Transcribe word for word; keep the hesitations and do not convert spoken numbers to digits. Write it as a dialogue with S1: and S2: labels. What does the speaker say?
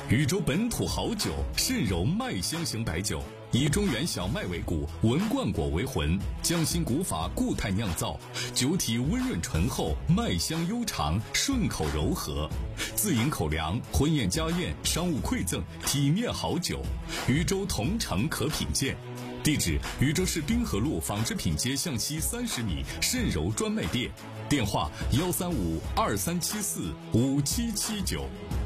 S1: 禹州本土好酒，肾柔麦香型白酒，以中原小麦为骨，文冠果为魂，匠心古法固态酿造，酒体温润醇厚，麦香悠长，顺口柔和，自饮口粮，婚宴家宴，商务馈赠，体面好酒。禹州同城可品鉴。地址：禹州市滨河路纺织品街向西三十米肾柔专卖店，电话：幺三五二三七四五七七九。